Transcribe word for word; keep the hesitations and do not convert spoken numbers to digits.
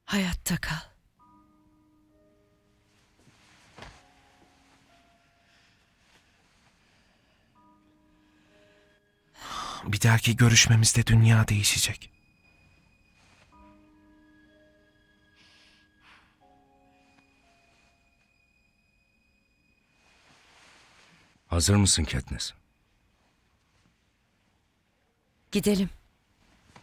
Hayatta kal. Bir dahaki görüşmemizde dünya değişecek. Hazır mısın Katniss? Gidelim.